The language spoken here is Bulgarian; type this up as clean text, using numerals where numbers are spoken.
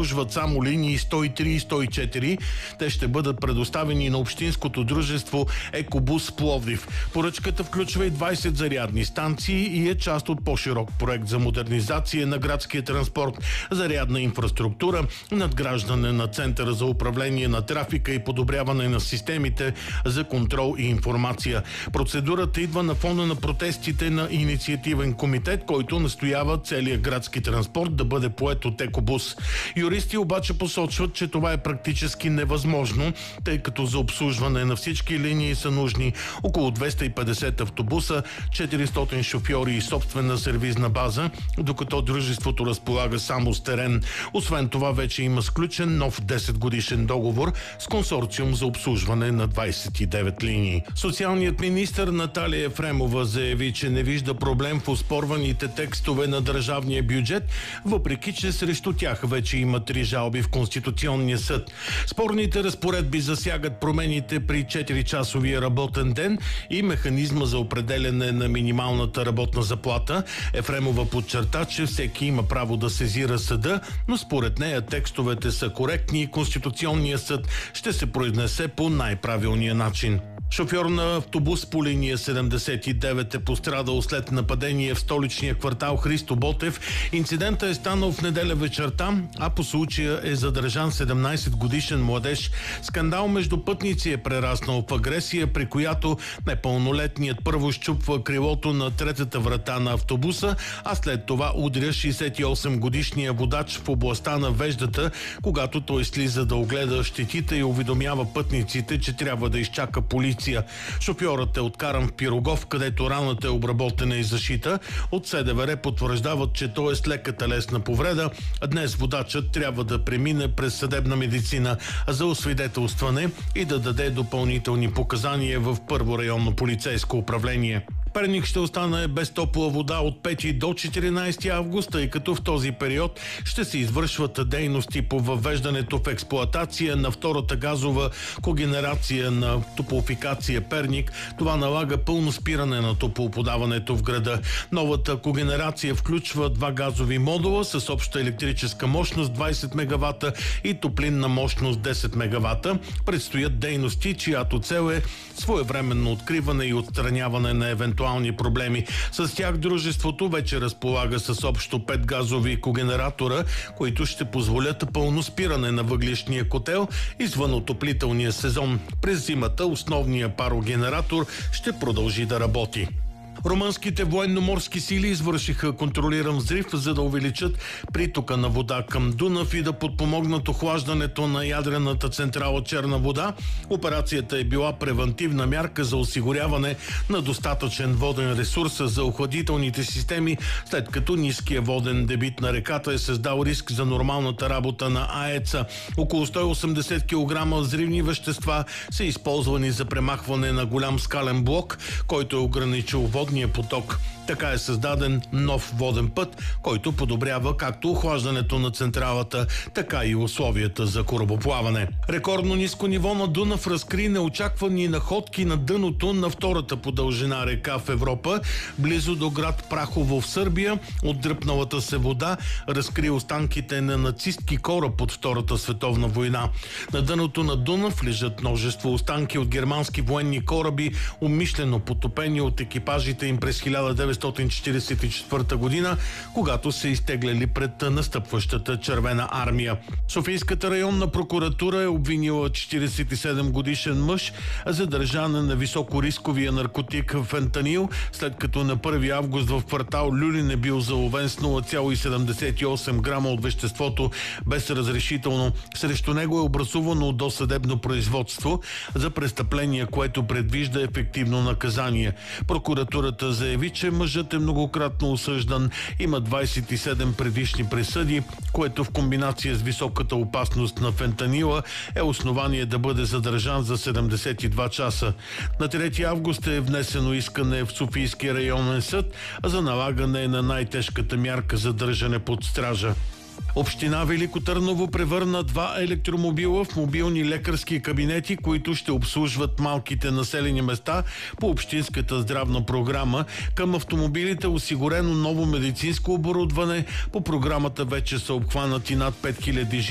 обслужват само линии 103 и 104. Те ще бъдат предоставени на общинското дружество Екобус Пловдив. Поръчката включва и 20 зарядни станции и е част от по-широк проект за модернизация на градския транспорт, зарядна инфраструктура, надграждане на центъра за управление на трафика и подобряване на системите за контрол и информация. Процедурата идва на фона на протестите на инициативен комитет, който настоява целият градски транспорт да бъде поет от Екобус. Юристи обаче посочват, че това е практически невъзможно, тъй като за обслужване на всички линии са нужни около 250 автобуса, 400 шофьори и собствена сервизна база, докато дружеството разполага само с терен. Освен това вече има сключен нов 10-годишен договор с консорциум за обслужване на 29 линии. Социалният министър Наталия Ефремова заяви, че не вижда проблем в оспорваните текстове на държавния бюджет, въпреки че срещу тях вече има 3 жалби в Конституционния съд. Спорните разпоредби засягат промените при 4-часовия работен ден и механизма за определяне на минималната работна заплата. Ефремова подчерта, че всеки има право да сезира съда, но според нея текстовете са коректни и Конституционният съд ще се произнесе по най-правилния начин. Шофьор на автобус по линия 79 е пострадал след нападение в столичния квартал Христо Ботев. Инцидентът е станал в неделя вечерта, а по случая е задържан 17-годишен младеж. Скандал между пътници е прераснал в агресия, при която непълнолетният първо щупва крилото на третата врата на автобуса, а след това удря 68-годишния водач в областта на веждата, когато той слиза да огледа щетите и уведомява пътниците, че трябва да изчака полиция. Шофьорът е откаран в Пирогов, където раната е обработена и зашита. От СДВР потвърждават, че той е с лека телесна повреда. Днес водачът трябва да премине през съдебна медицина за освидетелстване и да даде допълнителни показания в първо районно полицейско управление. Перник ще остане без топла вода от 5 до 14 август, тъй като в този период ще се извършват дейности по въвеждането в експлоатация на втората газова когенерация на топлофикация Перник. Това налага пълно спиране на топлоподаването в града. Новата когенерация включва 2 газови модула с обща електрическа мощност 20 мегавата и топлинна мощност 10 мегавата. Предстоят дейности, чиято цел е своевременно откриване и отстраняване на евентуални проблеми. С тях дружеството вече разполага с общо 5 газови когенератора, които ще позволят пълно спиране на въглищния котел извън отоплителния сезон. През зимата основният парогенератор ще продължи да работи. Румънските военноморски сили извършиха контролиран взрив, за да увеличат притока на вода към Дунав и да подпомогнат охлаждането на ядрената централа Черна вода. Операцията е била превантивна мярка за осигуряване на достатъчен воден ресурс за охладителните системи, след като ниския воден дебит на реката е създал риск за нормалната работа на АЕЦ-а. Около 180 кг взривни вещества са използвани за премахване на голям скален блок, който е ограничил водния поток. Така е създаден нов воден път, който подобрява както охлаждането на централата, така и условията за корабоплаване. Рекордно ниско ниво на Дунав разкри неочаквани находки на дъното на втората по дължина река в Европа, близо до град Прахово в Сърбия. От дръпналата се вода разкри останките на нацистки кораб от Втората световна война. На дъното на Дунав лежат множество останки от германски военни кораби, умишлено потопени от екипажите им през 1944 година, когато се изтегляли пред настъпващата Червена армия. Софийската районна прокуратура е обвинила 47-годишен мъж, задържан на високорисковия наркотик фентанил, след като на 1 август в квартал Люлин е бил заловен с 0,78 грама от веществото без разрешително. Срещу него е образувано досъдебно производство за престъпление, което предвижда ефективно наказание. Прокуратурата заяви, че мъжът е многократно осъждан, има 27 предишни присъди, което в комбинация с високата опасност на фентанила е основание да бъде задържан за 72 часа. На 3 август е внесено искане в Софийския районен съд за налагане на най-тежката мярка задържане под стража. Община Велико Търново превърна 2 електромобила в мобилни лекарски кабинети, които ще обслужват малките населени места по общинската здравна програма. Към автомобилите е осигурено ново медицинско оборудване. По програмата вече са обхванати над 5000 жители.